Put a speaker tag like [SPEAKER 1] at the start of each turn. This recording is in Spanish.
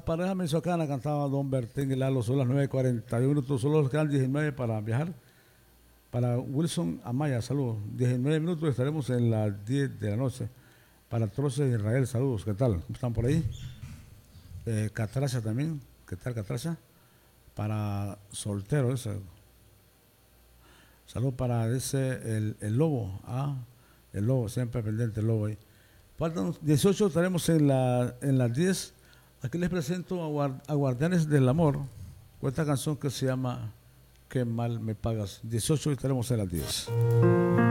[SPEAKER 1] pareja michoacana cantaba Don Bertín y Lalo, son las 9:41 minutos, solo nos quedan 19 para viajar. Para Wilson Amaya, saludos. 19 minutos estaremos en las 10 de la noche. Para Troce Israel, saludos. ¿Qué tal? ¿Cómo están por ahí? Catracha también. ¿Qué tal, Catracha? Para Soltero, ese. Saludos para ese, el Lobo. El Lobo, siempre pendiente el Lobo ahí. Faltan 18, estaremos en las 10. Aquí les presento a Guardianes del Amor, con esta canción que se llama Qué mal me pagas. 18 y estaremos en las 10.